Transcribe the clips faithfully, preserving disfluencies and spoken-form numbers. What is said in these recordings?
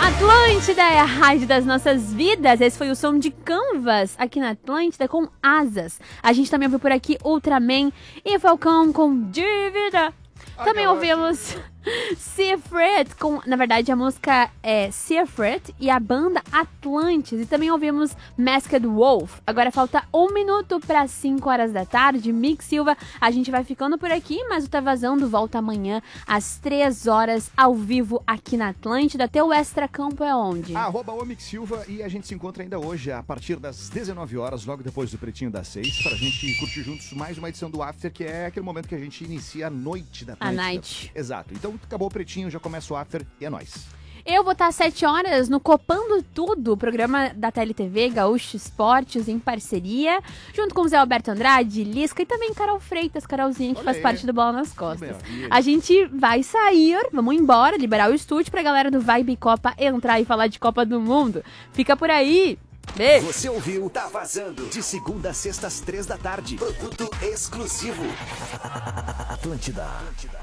Atlântida é a rádio das nossas vidas. Esse foi o som de Canvas aqui na Atlântida com Asas. A gente também ouviu por aqui Ultraman e Falcão com Dívida. Também ouvimos Seafret com, na verdade a música é Seafret e a banda Atlantis. E também ouvimos Masked Wolf. Agora falta um minuto para cinco horas da tarde. Mick Silva, a gente vai ficando por aqui, mas o Tá Vazando volta amanhã às três horas ao vivo aqui na Atlântida. Teu Extra Campo é onde? Arroba o Mick Silva, e a gente se encontra ainda hoje a partir das dezenove horas, logo depois do Pretinho das seis, pra gente curtir juntos mais uma edição do After, que é aquele momento que a gente inicia a noite da Atlântida. A night. Exato. Então acabou o Pretinho, já começa o After e é nóis. Eu vou estar às sete horas no Copando Tudo, programa da T L T V, Gaúcho Esportes, em parceria, junto com o Zé Alberto Andrade, Lisca e também Carol Freitas, Carolzinha, que Olha faz aí. parte do Bola nas Costas. A gente vai sair, vamos embora, liberar o estúdio pra galera do Vibe Copa entrar e falar de Copa do Mundo. Fica por aí. Beijo. Você ouviu Tá Vazando, de segunda a sexta às três da tarde. Produto exclusivo. Atlântida. Atlântida.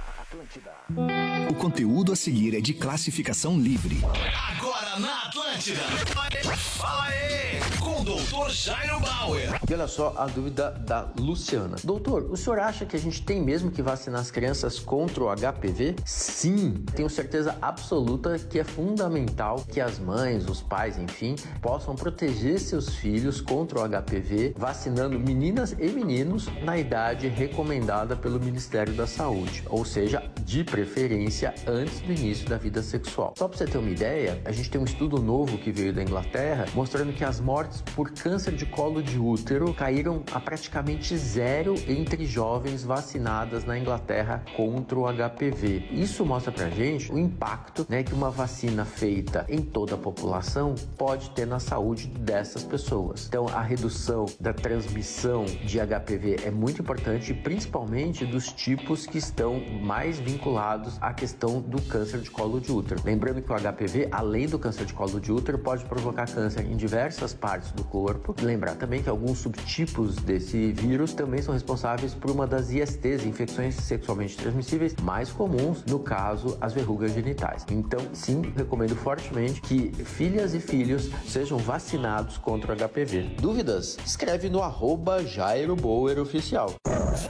O conteúdo a seguir é de classificação livre. Agora na Atlântida. Fala aí, com o doutor Jairo Bauer. E olha só a dúvida da Luciana. Doutor, o senhor acha que a gente tem mesmo que vacinar as crianças contra o H P V? Sim, tenho certeza absoluta que é fundamental que as mães, os pais, enfim, possam proteger seus filhos contra o H P V, vacinando meninas e meninos na idade recomendada pelo Ministério da Saúde, ou seja, de preferência antes do início da vida sexual. Só para você ter uma ideia, a gente tem um estudo novo que veio da Inglaterra mostrando que as mortes por câncer de colo de útero caíram a praticamente zero entre jovens vacinadas na Inglaterra contra o H P V. Isso mostra pra gente o impacto, né, que uma vacina feita em toda a população pode ter na saúde dessas pessoas. Então, a redução da transmissão de H P V é muito importante, principalmente dos tipos que estão mais vinculados à questão do câncer de colo de útero. Lembrando que o H P V, além do câncer de colo de útero, pode provocar câncer em diversas partes do corpo. Lembrar também que alguns subtipos desse vírus também são responsáveis por uma das I S Ts, infecções sexualmente transmissíveis, mais comuns, no caso, as verrugas genitais. Então, sim, recomendo fortemente que filhas e filhos sejam vacinados contra o H P V. Dúvidas? Escreve no arroba Jairo Bauer Oficial.